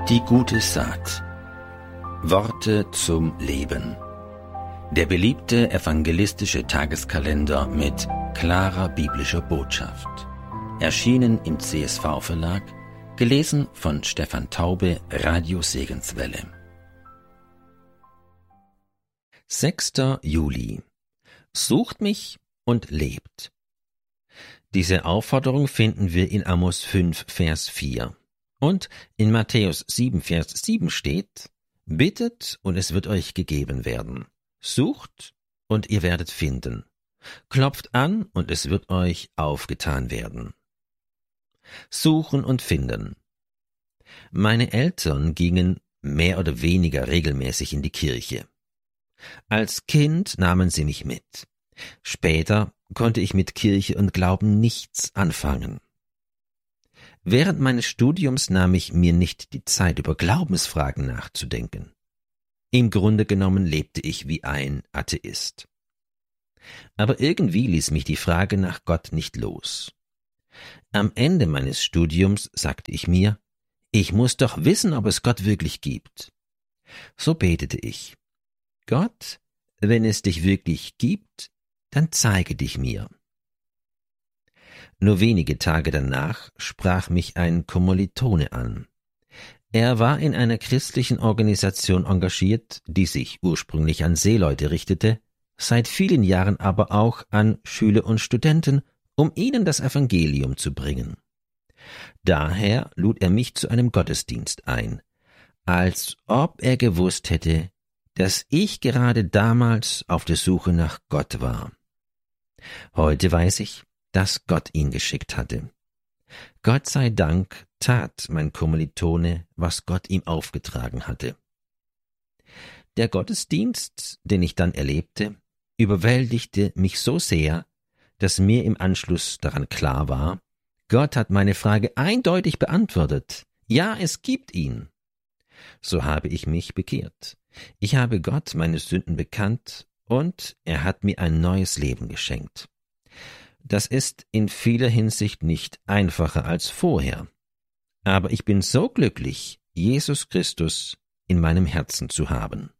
Die gute Saat. Worte zum Leben. Der beliebte evangelistische Tageskalender mit klarer biblischer Botschaft. Erschienen im CSV-Verlag, gelesen von Stefan Taube, Radio Segenswelle. 6. Juli. Sucht mich und lebt. Diese Aufforderung finden wir in Amos 5, Vers 4. Und in Matthäus 7, Vers 7 steht: Bittet und es wird euch gegeben werden. Sucht und ihr werdet finden. Klopft an und es wird euch aufgetan werden. Suchen und finden. Meine Eltern gingen mehr oder weniger regelmäßig in die Kirche. Als Kind nahmen sie mich mit. Später konnte ich mit Kirche und Glauben nichts anfangen. Während meines Studiums nahm ich mir nicht die Zeit, über Glaubensfragen nachzudenken. Im Grunde genommen lebte ich wie ein Atheist. Aber irgendwie ließ mich die Frage nach Gott nicht los. Am Ende meines Studiums sagte ich mir, ich muss doch wissen, ob es Gott wirklich gibt. So betete ich: Gott, wenn es dich wirklich gibt, dann zeige dich mir. Nur wenige Tage danach sprach mich ein Kommilitone an. Er war in einer christlichen Organisation engagiert, die sich ursprünglich an Seeleute richtete, seit vielen Jahren aber auch an Schüler und Studenten, um ihnen das Evangelium zu bringen. Daher lud er mich zu einem Gottesdienst ein, als ob er gewusst hätte, dass ich gerade damals auf der Suche nach Gott war. Heute weiß ich, dass Gott ihn geschickt hatte. Gott sei Dank tat mein Kommilitone, was Gott ihm aufgetragen hatte. Der Gottesdienst, den ich dann erlebte, überwältigte mich so sehr, dass mir im Anschluss daran klar war, Gott hat meine Frage eindeutig beantwortet. Ja, es gibt ihn. So habe ich mich bekehrt. Ich habe Gott meine Sünden bekannt und er hat mir ein neues Leben geschenkt. Das ist in vieler Hinsicht nicht einfacher als vorher. Aber ich bin so glücklich, Jesus Christus in meinem Herzen zu haben.